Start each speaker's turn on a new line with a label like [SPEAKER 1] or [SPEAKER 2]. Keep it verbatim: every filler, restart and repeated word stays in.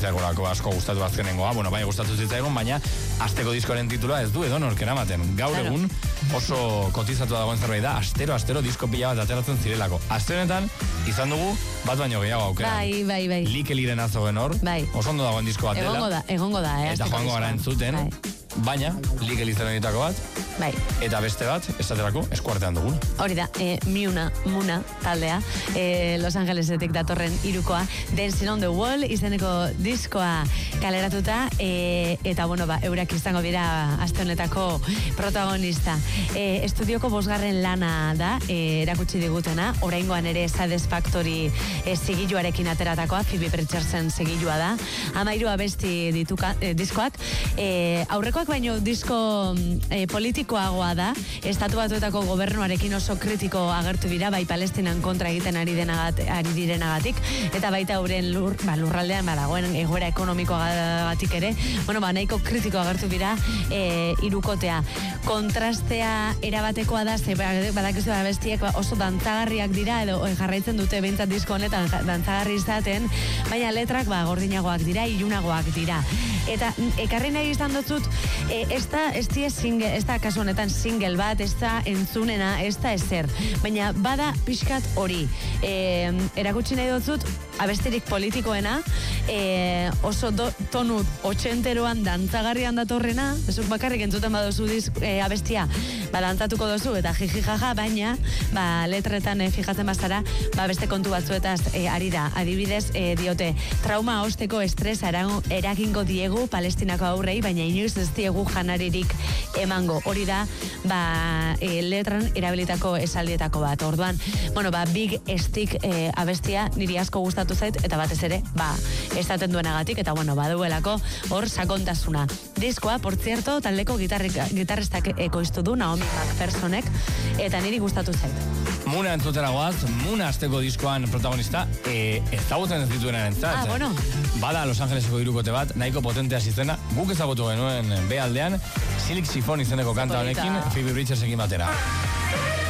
[SPEAKER 1] zitzaigolako asko gustatu azkenengoa, bueno, bai gustatu zitzaigon, baina asteko diskoaren titula ez du edo norken ematen. Gaur
[SPEAKER 2] Claro.
[SPEAKER 1] egun oso kotizatu dagoen zerbait da, astero, astero disko pila bat ateratzen zirelako. Aste honetan, izan dugu, bat baino gehiago aukera.
[SPEAKER 2] Bai, bai, bai.
[SPEAKER 1] Likeliren azogen hor,
[SPEAKER 2] Bai.
[SPEAKER 1] oso ondo dagoen disko bat dela.
[SPEAKER 2] Egongo da, egongo da, eh.
[SPEAKER 1] Eta
[SPEAKER 2] asteko
[SPEAKER 1] joango gara
[SPEAKER 2] diskoa.
[SPEAKER 1] entzuten,
[SPEAKER 2] Bai.
[SPEAKER 1] baina, Likel izan egitako bat,
[SPEAKER 2] Bai.
[SPEAKER 1] eta beste bat, esaterako, eskuartean dugun.
[SPEAKER 2] Hori da, e, Miuna, Muna taldea, e, Los Angelesetik datorren irukoa, Dancing on the Wall izeneko diskoa kaleratuta, e, eta bueno, ba, eurak izango dira aste honetako protagonista. E, estudioko bosgarren lana da, e, erakutsi digutena, oraingoan ere Satisfactory e, zigiluarekin ateratakoa, Phoebe Bridgersen zigilua da, amairu abesti dituka, e, diskoak, e, aurrekoak baino disko e, politikoagoa da, estatu batuetako gobernuarekin oso kritiko agertu dira, bai Palestinan kontra egiten ari denagat, ari direnagatik, eta baita euren lur, ba, lurraldean badagoen egoera ekonomikoagatik ere, bueno, ba, nahiko kritiko agertu dira e, irukotea. Kontrastea erabatekoa da, ze badakizu abestiak oso dantzagarriak dira, edo e, jarraitzen dute behintzat disko honetan dantzagarri izaten, baina letrak ba, gordinagoak dira, ilunagoak dira. Eta ekarri nahi izan dutzut, e, ez da, ez die single, ez da kasu honetan single bat, ez da entzunena, ez da ezer. Baina bada pixkat hori. E, erakutsi nahi dutzut, abestirik politikoena, e, oso do, tonu otxenteroan dantzagarrian datorrena, bezuk bakarrik entzuten baduzu disk, e, abestia, ba, dantzatuko dozu, eta jiji jaja, baina, ba, letretan e, fijatzen bazara, ba, beste kontu batzuetaz e, ari da. Adibidez, e, diote, trauma osteko estres eragingo diegu Palestinako aurrei, baina inoiz ez diegu janaririk emango. Hori da, ba, e, letran erabilitako esaldietako bat. Orduan, bueno, ba, Big Stick e, abestia niri asko gustatu zait, eta batez ere, ba, estaten duenagatik, eta bueno, baduelako hor sakontasuna. Diskoa, por cierto, taldeko gitarristak ekoiztu du, Naomi McPhersonek, eta niri gustatu zait.
[SPEAKER 1] Muna entzutera goaz, Muna azteko diskoan protagonista, e, ezagutzen ez dituenaren entzat.
[SPEAKER 2] Ah, bueno.
[SPEAKER 1] Bada Los Angeleseko irukote bat, nahiko potentea zizena, guk ezagutu genuen B aldean, Silk Chiffon izeneko kanta honekin, Phoebe Bridgersekin batera.